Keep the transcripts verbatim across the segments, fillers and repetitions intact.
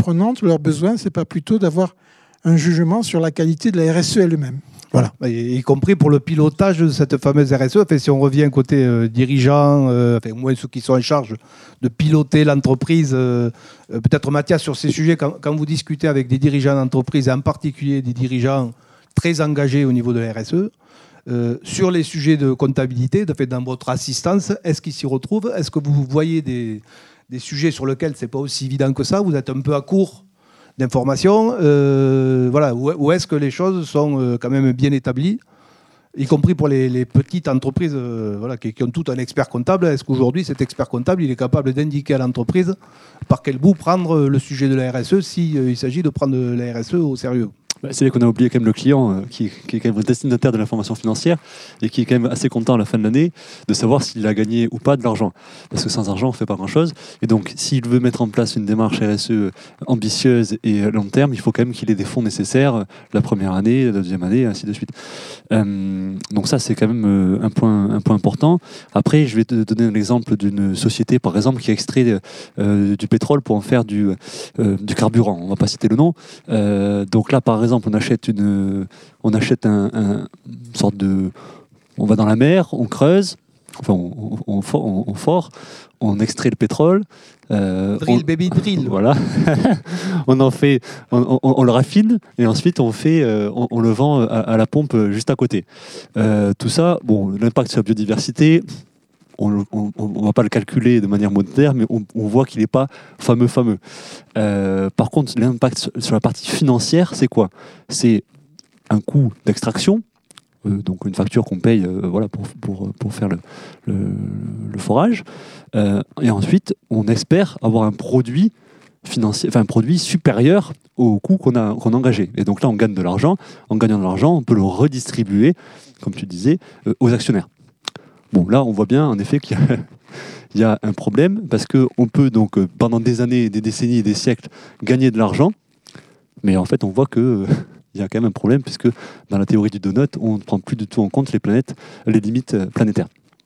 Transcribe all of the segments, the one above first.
prenante, leur besoin, c'est pas plutôt d'avoir un jugement sur la qualité de la R S E elle-même. Voilà. Y, y compris pour le pilotage de cette fameuse R S E. Enfin, si on revient côté euh, dirigeant, euh, enfin, au moins ceux qui sont en charge de piloter l'entreprise, euh, euh, peut-être Mathias, sur ces sujets, quand, quand vous discutez avec des dirigeants d'entreprise, en particulier des dirigeants très engagés au niveau de la R S E, euh, sur les sujets de comptabilité, de fait, dans votre assistance, est-ce qu'ils s'y retrouvent? Est-ce que vous voyez des, des sujets sur lesquels c'est pas aussi évident que ça? Vous êtes un peu à court d'informations, euh, voilà, où, où est-ce que les choses sont euh, quand même bien établies, y compris pour les, les petites entreprises euh, voilà, qui, qui ont tout un expert comptable. Est-ce qu'aujourd'hui, cet expert comptable, il est capable d'indiquer à l'entreprise par quel bout prendre le sujet de la R S E s'il euh, s'agit de prendre la R S E au sérieux? C'est là qu'on a oublié quand même le client euh, qui, qui est quand même le destinataire de l'information financière et qui est quand même assez content à la fin de l'année de savoir s'il a gagné ou pas de l'argent. Parce que sans argent, on ne fait pas grand-chose. Et donc, s'il veut mettre en place une démarche R S E ambitieuse et long terme, il faut quand même qu'il ait des fonds nécessaires la première année, la deuxième année, et ainsi de suite. Euh, donc ça, c'est quand même euh, un, point, un point important. Après, je vais te donner un exemple d'une société, par exemple, qui extrait euh, du pétrole pour en faire du, euh, du carburant. On ne va pas citer le nom. Euh, donc là, par exemple, on achète une, on achète un, un une sorte de, on va dans la mer, on creuse, enfin on, on, on, on fore, on extrait le pétrole. Euh, drill, on, baby, drill. Voilà. on en fait, on, on, on le raffine et ensuite on fait, euh, on, on le vend à, à la pompe juste à côté. Euh, tout ça, bon, l'impact sur la biodiversité. On ne va pas le calculer de manière moderne, mais on, on voit qu'il n'est pas fameux, fameux. Euh, par contre, l'impact sur la partie financière, c'est quoi? C'est un coût d'extraction, euh, donc une facture qu'on paye euh, voilà, pour, pour, pour faire le, le, le forage. Euh, et ensuite, on espère avoir un produit financier, enfin un produit supérieur au coût qu'on a, qu'on a engagé. Et donc là, on gagne de l'argent. En gagnant de l'argent, on peut le redistribuer, comme tu disais, euh, aux actionnaires. Bon, là, on voit bien, en effet, qu'il y a, il y a un problème, parce qu'on peut, donc, pendant des années, des décennies et des siècles, gagner de l'argent, mais en fait, on voit qu'il euh, y a quand même un problème, puisque dans la théorie du donut, on ne prend plus du tout en compte les planètes, les limites planétaires.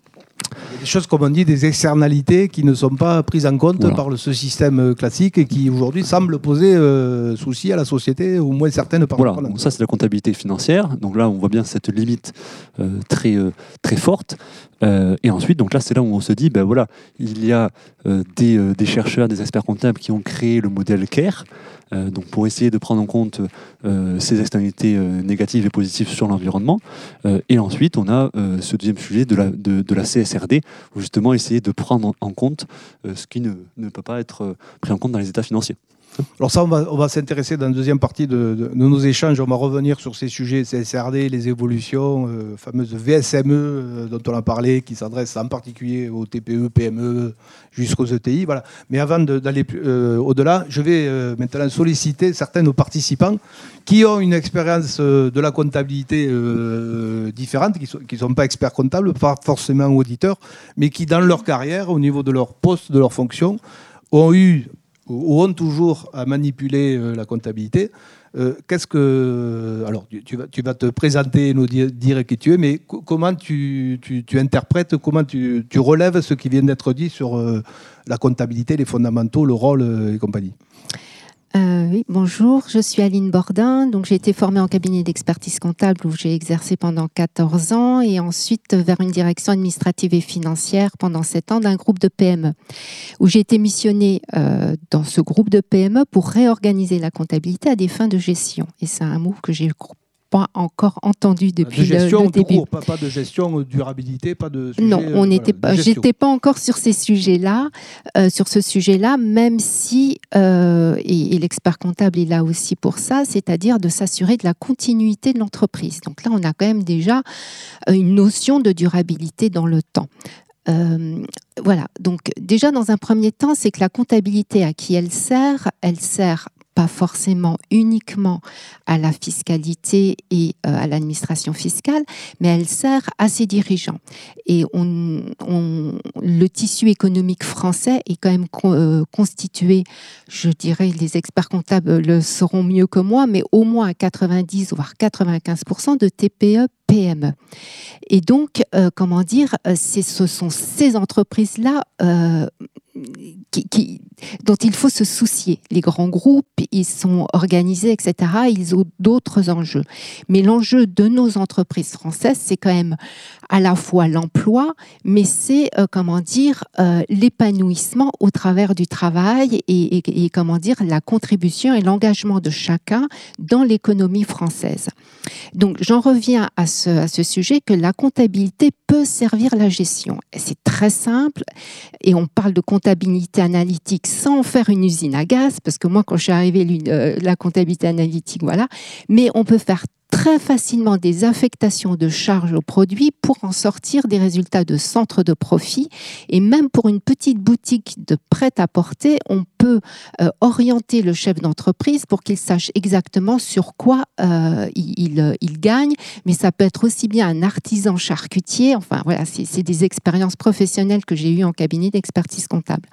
Il y a des choses, comme on dit, des externalités qui ne sont pas prises en compte voilà. par le, ce système classique et qui, aujourd'hui, semble poser euh, souci à la société, au moins certaines parties. Voilà, donc ça, c'est la comptabilité financière. Donc là, on voit bien cette limite euh, très, euh, très forte. Euh, et ensuite, donc là, c'est là où on se dit, ben voilà, il y a euh, des, euh, des chercheurs, des experts comptables qui ont créé le modèle CARE, euh, donc pour essayer de prendre en compte euh, ces externalités euh, négatives et positives sur l'environnement. Euh, et ensuite, on a euh, ce deuxième sujet de la, de, de la C S R D, où justement essayer de prendre en compte euh, ce qui ne, ne peut pas être euh, pris en compte dans les états financiers. Alors ça, on va, on va s'intéresser dans la deuxième partie de, de, de nos échanges. On va revenir sur ces sujets C S R D, les évolutions, euh, fameuses V S M E euh, dont on a parlé, qui s'adressent en particulier aux T P E, P M E, jusqu'aux E T I. Voilà. Mais avant de, d'aller euh, au-delà, je vais euh, maintenant solliciter certains de nos participants qui ont une expérience euh, de la comptabilité euh, différente, qui ne sont, sont pas experts comptables, pas forcément auditeurs, mais qui, dans leur carrière, au niveau de leur poste, de leur fonction, ont eu ou ont toujours à manipuler euh, la comptabilité. Euh, qu'est-ce que... Alors, tu, tu, vas, tu vas te présenter, nous dire, dire qui tu es, mais co- comment tu, tu, tu interprètes, comment tu, tu relèves ce qui vient d'être dit sur euh, la comptabilité, les fondamentaux, le rôle euh, et compagnie. Euh, oui, bonjour, je suis Aline Bordin. Donc, j'ai été formée en cabinet d'expertise comptable où j'ai exercé pendant quatorze ans et ensuite vers une direction administrative et financière pendant sept ans d'un groupe de P M E où j'ai été missionnée euh, dans ce groupe de P M E pour réorganiser la comptabilité à des fins de gestion. Et c'est un mot que j'ai pas encore entendu depuis de gestion, le, le début. Court, pas, pas de gestion, durabilité, pas de sujet, non, on n'était euh, voilà, pas. J'étais pas encore sur ces sujets-là, euh, sur ce sujet-là, même si euh, et, et l'expert comptable est là aussi pour ça, c'est-à-dire de s'assurer de la continuité de l'entreprise. Donc là, on a quand même déjà une notion de durabilité dans le temps. Euh, voilà. Donc déjà, dans un premier temps, c'est que la comptabilité, à qui elle sert, elle sert pas forcément uniquement à la fiscalité et euh, à l'administration fiscale, mais elle sert à ses dirigeants. Et on, on, le tissu économique français est quand même con, euh, constitué, je dirais, les experts comptables le sauront mieux que moi, mais au moins à quatre-vingt-dix voire quatre-vingt-quinze pour cent de T P E P M E. Et donc, euh, comment dire, c'est, ce sont ces entreprises-là euh, qui, qui, dont il faut se soucier. Les grands groupes, ils sont organisés, et cetera. Ils ont d'autres enjeux. Mais l'enjeu de nos entreprises françaises, c'est quand même à la fois l'emploi, mais c'est, euh, comment dire, euh, l'épanouissement au travers du travail et, et, et, comment dire, la contribution et l'engagement de chacun dans l'économie française. Donc, j'en reviens à ce, à ce sujet que la comptabilité peut servir la gestion. Et c'est très simple et on parle de comptabilité analytique sans faire une usine à gaz, parce que moi, quand je suis arrivée, euh, la comptabilité analytique, voilà, mais on peut faire très facilement des affectations de charges aux produits pour en sortir des résultats de centre de profit. Et même pour une petite boutique de prêt-à-porter, on peut euh, orienter le chef d'entreprise pour qu'il sache exactement sur quoi euh, il, il, il gagne. Mais ça peut être aussi bien un artisan charcutier. Enfin, voilà, c'est, c'est des expériences professionnelles que j'ai eues en cabinet d'expertise comptable.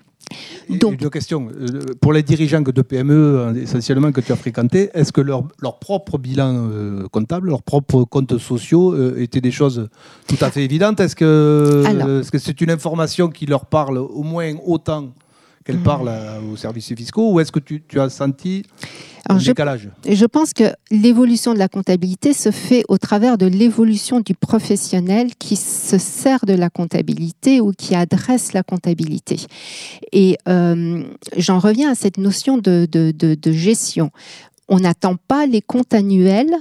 Donc, deux questions. Pour les dirigeants de P M E, essentiellement, que tu as fréquentés, est-ce que leur, leur propre bilan euh, comptable, leurs propres comptes sociaux euh, étaient des choses tout à fait évidentes? Est-ce que, euh, est-ce que c'est une information qui leur parle au moins autant qu'elle parle à, aux services fiscaux, ou est-ce que tu, tu as senti un décalage? je, je pense que l'évolution de la comptabilité se fait au travers de l'évolution du professionnel qui se sert de la comptabilité ou qui adresse la comptabilité. Et euh, j'en reviens à cette notion de, de, de, de gestion. On n'attend pas les comptes annuels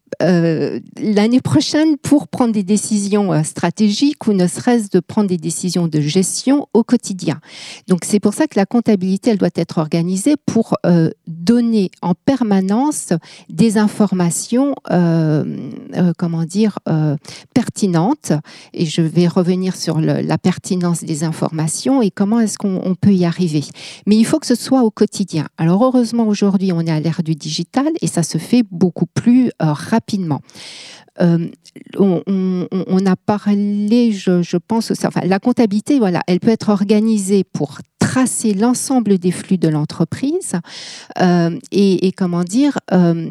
Euh, l'année prochaine pour prendre des décisions euh, stratégiques ou ne serait-ce de prendre des décisions de gestion au quotidien. Donc c'est pour ça que la comptabilité, elle doit être organisée pour euh, donner en permanence des informations, euh, euh, comment dire, euh, pertinentes. Et je vais revenir sur le, la pertinence des informations et comment est-ce qu'on on peut y arriver. Mais il faut que ce soit au quotidien. Alors heureusement aujourd'hui on est à l'ère du digital et ça se fait beaucoup plus euh, rapidement. Rapidement. Euh, on, on, on a parlé, je, je pense, enfin, la comptabilité, voilà, elle peut être organisée pour tracer l'ensemble des flux de l'entreprise euh, et, et, comment dire, euh,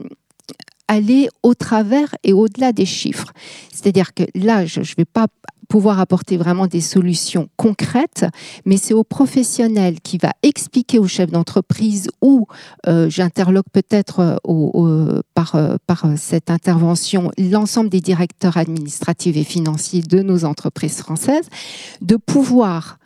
aller au travers et au-delà des chiffres. C'est-à-dire que là, je ne vais pas pouvoir apporter vraiment des solutions concrètes, mais c'est au professionnel qui va expliquer au chef d'entreprise ou euh, j'interloque peut-être euh, au, au, par, euh, par cette intervention l'ensemble des directeurs administratifs et financiers de nos entreprises françaises, de pouvoir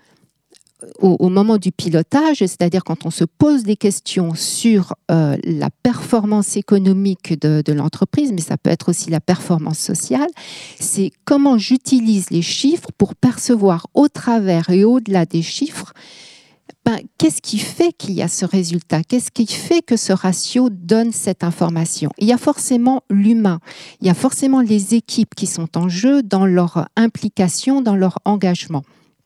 Au, au moment du pilotage, c'est-à-dire quand on se pose des questions sur euh, la performance économique de, de l'entreprise, mais ça peut être aussi la performance sociale, c'est comment j'utilise les chiffres pour percevoir au travers et au-delà des chiffres, ben, qu'est-ce qui fait qu'il y a ce résultat? Qu'est-ce qui fait que ce ratio donne cette information? Il y a forcément l'humain, il y a forcément les équipes qui sont en jeu dans leur implication, dans leur engagement.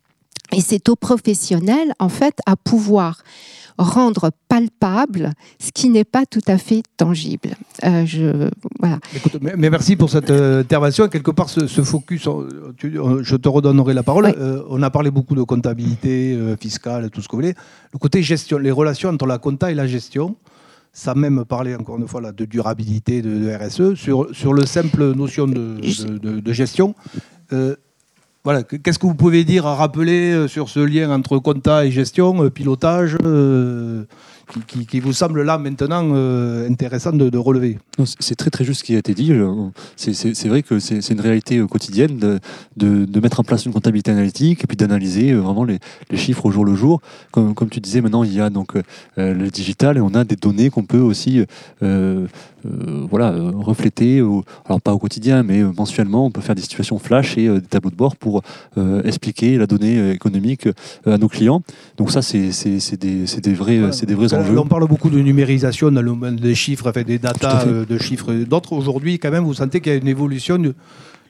Et c'est aux professionnels, en fait, à pouvoir rendre palpable ce qui n'est pas tout à fait tangible. Euh, je, voilà. Écoute, mais merci pour cette euh, intervention. Quelque part, ce, ce focus, on, tu, on, je te redonnerai la parole. Oui. Euh, on a parlé beaucoup de comptabilité euh, fiscale, tout ce que vous voulez. Le côté gestion, les relations entre la compta et la gestion, sans même parler encore une fois là, de durabilité, de, de R S E, sur, sur le simple notion de, de, de, de gestion. Euh, Voilà, qu'est-ce que vous pouvez dire à rappeler sur ce lien entre compta et gestion, pilotage, euh, qui, qui, qui vous semble là maintenant euh, intéressant de, de relever? Non, c'est très très juste ce qui a été dit. C'est, c'est, c'est vrai que c'est, c'est une réalité quotidienne de, de, de mettre en place une comptabilité analytique et puis d'analyser vraiment les, les chiffres au jour le jour. Comme, comme tu disais, maintenant il y a donc euh, le digital et on a des données qu'on peut aussi euh, euh, voilà, refléter, au, alors pas au quotidien mais mensuellement. On peut faire des situations flash et euh, des tableaux de bord pour euh, expliquer la donnée économique euh, à nos clients. Donc ça c'est, c'est, c'est, des, c'est, des, vrais, voilà. c'est des vrais enjeux. On parle beaucoup de numérisation dans le domaine des chiffres, enfin, des datas de chiffres d'autres. Aujourd'hui, quand même, vous sentez qu'il y a une évolution. De...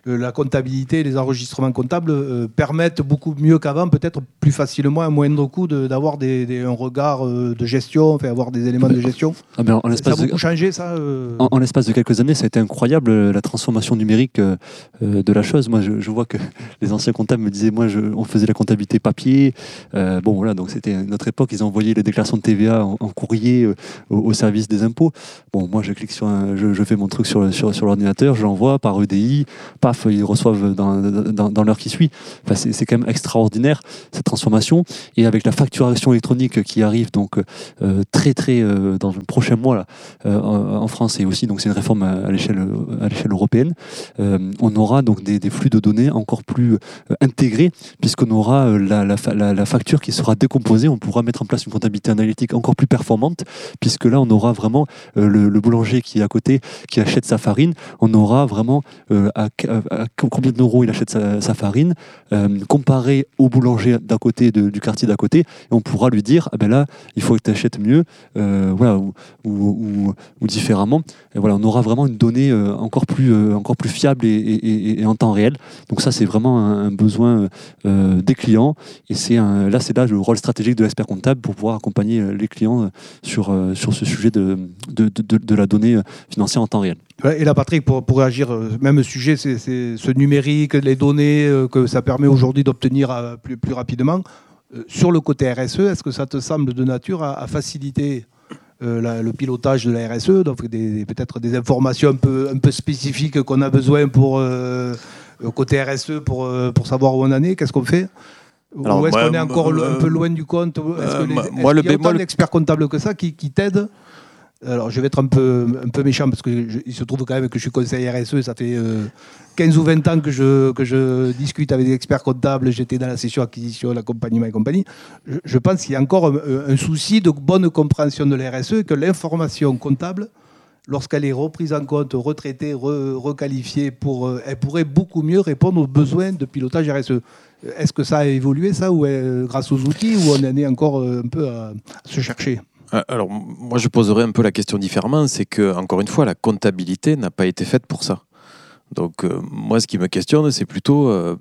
euh, la comptabilité, les enregistrements comptables euh, permettent beaucoup mieux qu'avant, peut-être plus facilement, à moindre coût, de, d'avoir des, des, un regard euh, de gestion, enfin, avoir des éléments de gestion. Ah ben, en ça a beaucoup de... changé, ça euh... En, en l'espace de quelques années, ça a été incroyable, la transformation numérique euh, de la chose. Moi, je, je vois que les anciens comptables me disaient, moi, je, on faisait la comptabilité papier. Euh, bon, voilà, donc c'était notre époque. Ils envoyaient les déclarations de T V A en, en courrier euh, au, au service des impôts. Bon, moi, je clique sur un, je, je fais mon truc sur, sur, sur l'ordinateur, je l'envoie par E D I, paf, ils reçoivent dans, dans, dans l'heure qui suit. Enfin, c'est, c'est quand même extraordinaire, cette transformation. Et avec la facturation électronique qui arrive donc euh, très, très, euh, dans le prochain mois, là, euh, en, en France, et aussi, donc c'est une réforme à, à, l'échelle, à l'échelle européenne, euh, on aura donc des, des flux de données encore plus euh, intégrés, puisqu'on aura euh, la, la, la, la facture qui sera décomposée. On pourra mettre en place une comptabilité analytique encore plus performante, puisque là, on aura vraiment euh, le, le boulanger qui est à côté, qui achète sa farine. On aura vraiment euh, à, à, à combien d'euros il achète sa, sa farine, euh, comparé au boulanger d'à côté, de, du quartier d'à côté, et on pourra lui dire, ah ben là, il faut que tu achètes mieux, euh, voilà, ou, ou, ou, ou différemment. Et voilà, on aura vraiment une donnée euh, encore, plus, euh, encore plus fiable et, et, et en temps réel. Donc ça, c'est vraiment un, un besoin euh, des clients, et c'est un, là, c'est là le rôle stratégique de l'expert comptable pour pouvoir accompagner les clients sur, euh, sur ce sujet de, de, de, de la donnée financière en temps réel. Et là, Patrick, pour, pour réagir, même sujet, c'est, c'est ce numérique, les données euh, que ça permet aujourd'hui d'obtenir euh, plus, plus rapidement. Euh, sur le côté R S E, est-ce que ça te semble de nature à, à faciliter euh, la, le pilotage de la R S E, donc des, peut-être des informations un peu, un peu spécifiques qu'on a besoin pour euh, côté R S E pour, euh, pour savoir où on en est? Qu'est-ce qu'on fait? Alors, ou est-ce moi, qu'on est encore euh, un peu loin du compte? Est-ce que les, moi, est-ce moi, qu'il y a autant d'experts comptables que ça qui, qui t'aident? Alors, je vais être un peu, un peu méchant parce qu'il se trouve quand même que je suis conseiller R S E. Ça fait euh, quinze ou vingt ans que je, que je discute avec des experts comptables. J'étais dans la session acquisition, l'accompagnement et compagnie. Je, je pense qu'il y a encore un, un souci de bonne compréhension de la R S E et que l'information comptable, lorsqu'elle est reprise en compte, retraitée, re, requalifiée, pour, euh, elle pourrait beaucoup mieux répondre aux besoins de pilotage R S E. Est-ce que ça a évolué, ça, ou euh, grâce aux outils, ou on en est encore euh, un peu à, à se chercher? Alors, moi, je poserais un peu la question différemment. C'est que, encore une fois, la comptabilité n'a pas été faite pour ça. Donc, euh, moi, ce qui me questionne, c'est plutôt... Euh,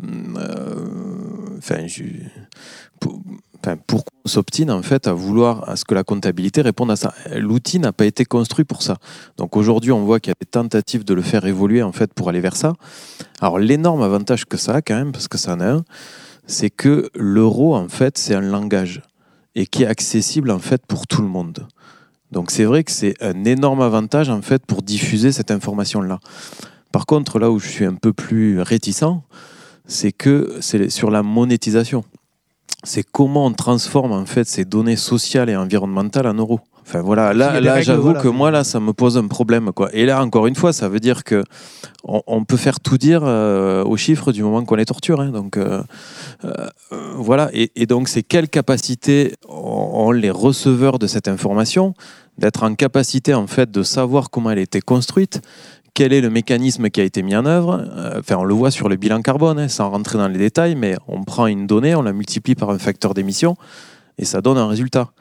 euh, je, pour, pourquoi on s'obstine, en fait, à vouloir à ce que la comptabilité réponde à ça? L'outil n'a pas été construit pour ça. Donc, aujourd'hui, on voit qu'il y a des tentatives de le faire évoluer, en fait, pour aller vers ça. Alors, l'énorme avantage que ça a, quand même, parce que ça en a un, c'est que l'euro, en fait, c'est un langage et qui est accessible en fait pour tout le monde. Donc c'est vrai que c'est un énorme avantage en fait pour diffuser cette information-là. Par contre, là où je suis un peu plus réticent, c'est que c'est sur la monétisation. C'est comment on transforme en fait ces données sociales et environnementales en euros. Enfin voilà, là, là règles, j'avoue voilà. que moi là, ça me pose un problème quoi. Et là, encore une fois, ça veut dire que on, on peut faire tout dire euh, aux chiffres du moment qu'on les torture. Hein. Donc euh, euh, voilà. Et, et donc, c'est quelle capacité ont, ont les receveurs de cette information d'être en capacité en fait de savoir comment elle a été construite, quel est le mécanisme qui a été mis en œuvre. euh, Enfin, on le voit sur le bilan carbone, hein, sans rentrer dans les détails, mais on prend une donnée, on la multiplie par un facteur d'émission et ça donne un résultat.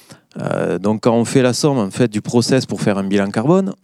Euh, donc quand on fait la somme en fait du process pour faire un bilan carbone,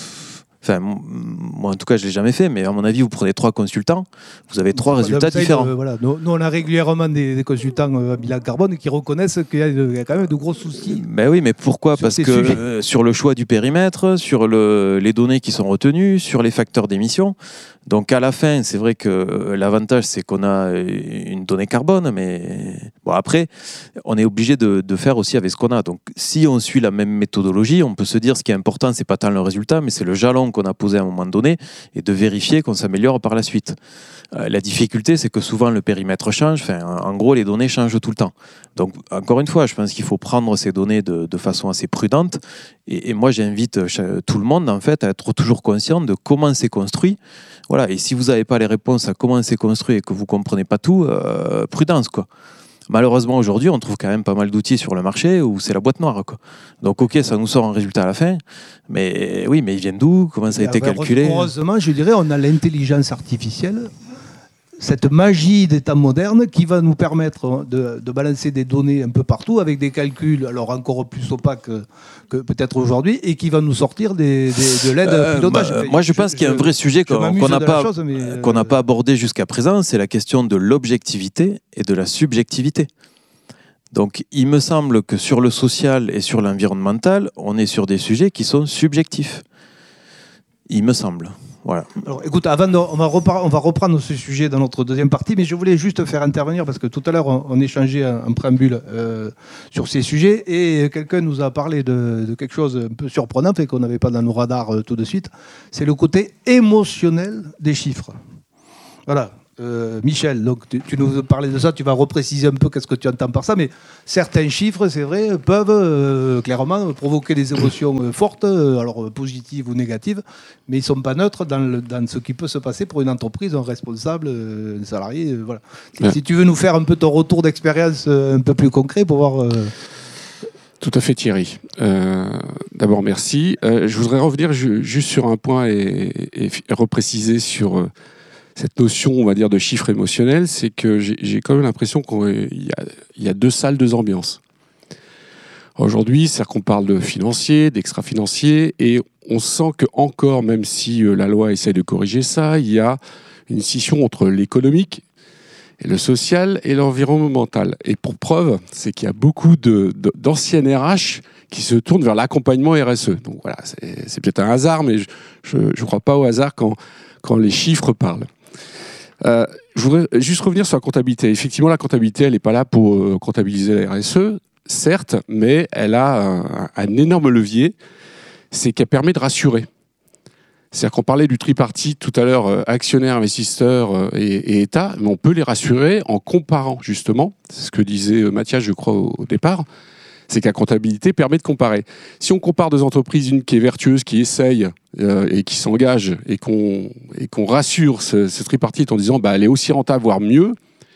enfin moi en tout cas je l'ai jamais fait, mais à mon avis vous prenez trois consultants, vous avez trois résultats différents. Euh, voilà. nous, nous on a régulièrement des, des consultants euh, à bilan carbone qui reconnaissent qu'il y a, il y a quand même de gros soucis. Ben oui, mais pourquoi? Parce que euh, sur le choix du périmètre, sur le, les données qui sont retenues, sur les facteurs d'émission. Donc à la fin, c'est vrai que l'avantage, c'est qu'on a une donnée carbone, mais bon, après, on est obligé de, de faire aussi avec ce qu'on a. Donc si on suit la même méthodologie, on peut se dire ce qui est important, c'est pas tant le résultat, mais c'est le jalon qu'on a posé à un moment donné et de vérifier qu'on s'améliore par la suite. Euh, la difficulté, c'est que souvent le périmètre change. Enfin, en gros, les données changent tout le temps. Donc encore une fois, je pense qu'il faut prendre ces données de, de façon assez prudente. Et, et moi, j'invite tout le monde en fait à être toujours conscient de comment c'est construit. Voilà, et si vous n'avez pas les réponses à comment c'est construit et que vous ne comprenez pas tout, euh, prudence, quoi. Malheureusement, aujourd'hui, on trouve quand même pas mal d'outils sur le marché où c'est la boîte noire, quoi. Donc, ok, ça nous sort un résultat à la fin, mais oui, mais ils viennent d'où? Comment ça a et été calculé? Heureusement, je dirais, on a l'intelligence artificielle cette magie des temps modernes qui va nous permettre de, de balancer des données un peu partout avec des calculs, alors encore plus opaques que, que peut-être aujourd'hui, et qui va nous sortir des, des, de l'aide euh, pilotage. Bah, moi, je, je pense qu'il y a un vrai sujet qu'on n'a pas, chose, mais... qu'on n'a pas abordé jusqu'à présent, c'est la question de l'objectivité et de la subjectivité. Donc, il me semble que sur le social et sur l'environnemental, on est sur des sujets qui sont subjectifs. Il me semble. Voilà. Alors, écoute, avant de, on, va repar- on va reprendre ce sujet dans notre deuxième partie, mais je voulais juste faire intervenir parce que tout à l'heure on, on échangeait un, un préambule euh, sur ces sujets et quelqu'un nous a parlé de, de quelque chose un peu surprenant, fait qu'on n'avait pas dans nos radars euh, tout de suite. C'est le côté émotionnel des chiffres. Voilà. Euh, Michel, donc tu, tu nous parlais de ça, tu vas repréciser un peu qu'est-ce que tu entends par ça, mais certains chiffres, c'est vrai, peuvent euh, clairement provoquer des émotions euh, fortes, euh, alors euh, positives ou négatives, mais ils ne sont pas neutres dans, le, dans ce qui peut se passer pour une entreprise, un responsable, euh, un salarié. Euh, voilà. Ouais. Si tu veux nous faire un peu ton retour d'expérience euh, un peu plus concret pour voir... Euh... Tout à fait, Thierry. Euh, d'abord, merci. Euh, je voudrais revenir ju- juste sur un point et, et, et repréciser sur... Euh, cette notion, on va dire, de chiffre émotionnel, c'est que j'ai, j'ai quand même l'impression qu'il y a, il y a deux salles, deux ambiances. Aujourd'hui, c'est-à-dire qu'on parle de financier, d'extra-financier, et on sent que encore, même si la loi essaie de corriger ça, il y a une scission entre l'économique, et le social et l'environnemental. Et pour preuve, c'est qu'il y a beaucoup de, de, d'anciennes R H qui se tournent vers l'accompagnement R S E. Donc voilà, c'est, c'est peut-être un hasard, mais je ne crois pas au hasard quand, quand les chiffres parlent. Euh, je voudrais juste revenir sur la comptabilité. Effectivement, la comptabilité, elle n'est pas là pour euh, comptabiliser la R S E, certes, mais elle a un, un énorme levier, c'est qu'elle permet de rassurer. C'est-à-dire qu'on parlait du tripartite tout à l'heure, euh, actionnaires, investisseurs euh, et, et État, mais on peut les rassurer en comparant, justement, c'est ce que disait euh, Mathias, je crois, au, au départ, c'est que la comptabilité permet de comparer. Si on compare deux entreprises, une qui est vertueuse, qui essaye euh, et qui s'engage, et qu'on, et qu'on rassure ce, ce tripartite en disant bah, elle est aussi rentable, voire mieux,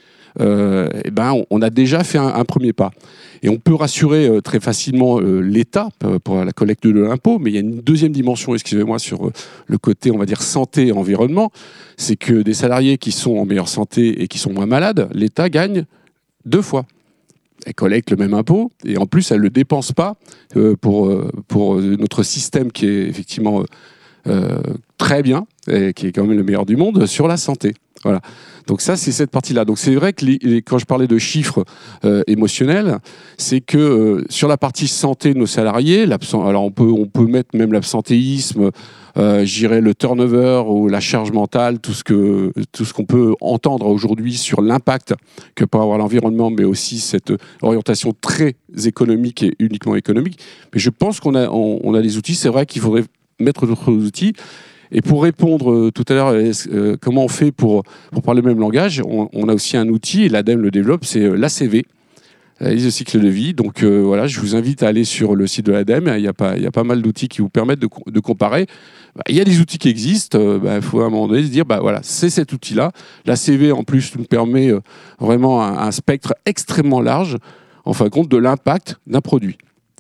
euh, et ben, on, on a déjà fait un, un premier pas. Et on peut rassurer euh, très facilement euh, l'État pour la collecte de l'impôt, mais il y a une deuxième dimension, excusez-moi, sur euh, le côté, on va dire, santé et environnement, c'est que des salariés qui sont en meilleure santé et qui sont moins malades, l'État gagne deux fois. Elle collecte le même impôt et en plus elle ne le dépense pas euh, pour, euh, pour notre système qui est effectivement euh, très bien et qui est quand même le meilleur du monde sur la santé. Voilà. Donc ça, c'est cette partie-là. Donc c'est vrai que les, les, quand je parlais de chiffres euh, émotionnels, c'est que euh, sur la partie santé de nos salariés, alors on peut, on peut mettre même l'absentéisme, euh, je dirais le turnover ou la charge mentale, tout ce, que, tout ce qu'on peut entendre aujourd'hui sur l'impact que peut avoir l'environnement, mais aussi cette orientation très économique et uniquement économique. Mais je pense qu'on a, on, on a des outils, c'est vrai qu'il faudrait mettre d'autres outils. Et pour répondre euh, tout à l'heure, euh, comment on fait pour, pour parler le même langage, on, on a aussi un outil, et l'Ademe le développe, c'est euh, l'A C V, l'analyse de cycle de vie. Donc euh, voilà, je vous invite à aller sur le site de l'Ademe, il y a pas, il y a pas mal d'outils qui vous permettent de, de comparer. Bah, il y a des outils qui existent, il euh, bah, faut à un moment donné se dire, bah, voilà, c'est cet outil-là. L'A C V, en plus, nous permet euh, vraiment un, un spectre extrêmement large, en fin de compte, de l'impact d'un produit.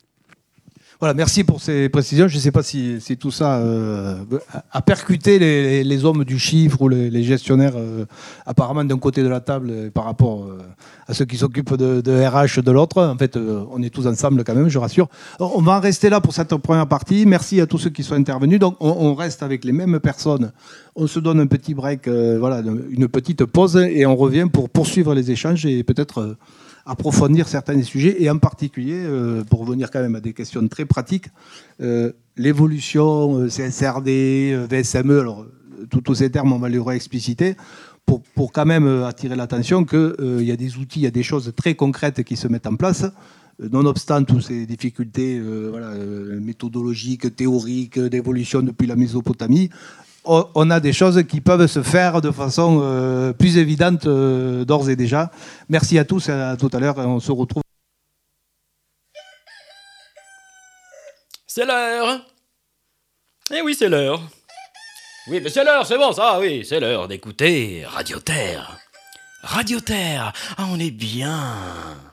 Voilà, merci pour ces précisions. Je ne sais pas si, si tout ça euh, a percuté les, les hommes du chiffre ou les, les gestionnaires euh, apparemment d'un côté de la table euh, par rapport euh, à ceux qui s'occupent de, de R H de l'autre. En fait, euh, on est tous ensemble quand même, je rassure. Alors, on va en rester là pour cette première partie. Merci à tous ceux qui sont intervenus. Donc, on, on reste avec les mêmes personnes. On se donne un petit break, euh, voilà, une petite pause et on revient pour poursuivre les échanges et peut-être... Euh, approfondir certains des sujets, et en particulier, euh, pour revenir quand même à des questions très pratiques, euh, l'évolution, euh, C S R D, euh, V S M E, alors tous ces termes, on va les réexpliciter, pour, pour quand même euh, attirer l'attention qu'il euh, y a des outils, il y a des choses très concrètes qui se mettent en place, euh, nonobstant toutes ces difficultés euh, voilà, euh, méthodologiques, théoriques, d'évolution depuis la Mésopotamie. On a des choses qui peuvent se faire de façon euh, plus évidente euh, d'ores et déjà. Merci à tous et à tout à l'heure. On se retrouve. C'est l'heure. Eh oui, c'est l'heure. Oui, mais c'est l'heure, c'est bon ça. Oui, c'est l'heure d'écouter Radio Terre. Radio Terre. Ah, on est bien.